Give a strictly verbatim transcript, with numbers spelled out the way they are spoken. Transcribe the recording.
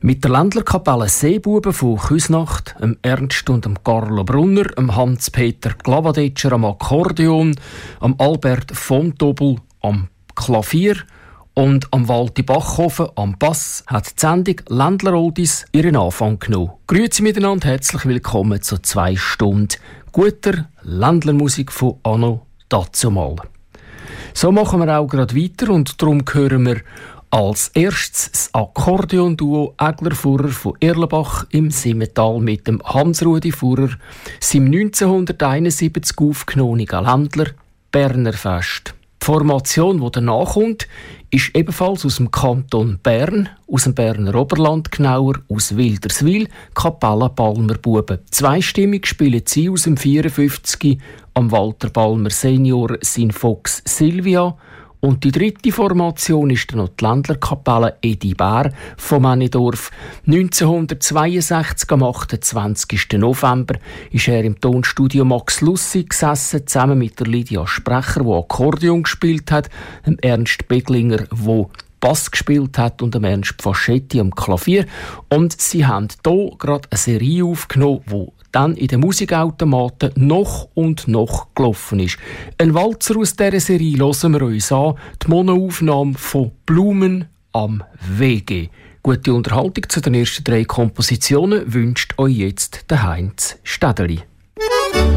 Mit der Ländlerkapelle Seebuben von Küsnacht, dem Ernst und dem Carlo Brunner, dem Hans-Peter Glavadetscher am Akkordeon, am Albert von Tobel am Klavier und am Walti Bachhofen am Bass hat die Sendung Ländler Oldies ihren Anfang genommen. Grüezi miteinander, herzlich willkommen zu zwei Stunden guter Ländlermusik von anno dazumal. So machen wir auch gerade weiter und darum hören wir als erstes das Akkordeonduo Egler Furrer von Erlenbach im Simmental mit dem Hans-Rudi Furrer, seinem neunzehnhunderteinundsiebzig aufgenommenen Ländler Berner Fest. Die Formation, die danach kommt, ist ebenfalls aus dem Kanton Bern, aus dem Berner Oberland genauer, aus Wilderswil, Kapelle Balmer Buben. Zweistimmig spielen sie aus dem vierundfünfzig am Walter Balmer Senior sein Fox Silvia. Und die dritte Formation ist dann noch die Ländlerkapelle Edi Bär von Männidorf. neunzehnhundertzweiundsechzig, am achtundzwanzigsten November, ist er im Tonstudio Max Lussi gesessen, zusammen mit der Lydia Sprecher, die Akkordeon gespielt hat, dem Ernst Beglinger, der Bass gespielt hat, und dem Ernst Pfaschetti am Klavier. Und sie haben hier gerade eine Serie aufgenommen, die dann in den Musikautomaten noch und noch gelaufen ist. Ein Walzer aus dieser Serie hören wir uns an, die Monoaufnahme von Blumen am Wege. Gute Unterhaltung zu den ersten drei Kompositionen wünscht euch jetzt der Heinz Städeli.